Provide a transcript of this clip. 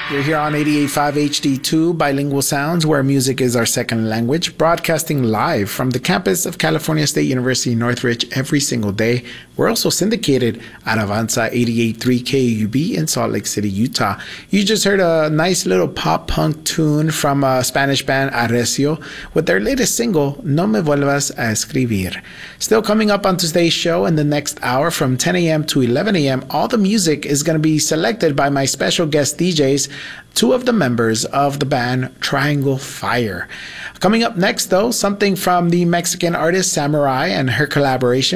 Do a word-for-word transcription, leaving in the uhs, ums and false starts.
You're here on eighty-eight point five H D two, Bilingual Sounds, where music is our second language, broadcasting live from the campus of California State University, Northridge, every single day. We're also syndicated at Avanza eighty-eight point three K U B in Salt Lake City, Utah. You just heard a nice little pop-punk tune from a Spanish band Arrecio with their latest single, No Me Vuelvas a Escribir. Still coming up on today's show in the next hour from ten a.m. to eleven a.m., all the music is going to be selected by my special guest D Js, two of the members of the band Triangle Fire. Coming up next, though, something from the Mexican artist Samurai and her collaboration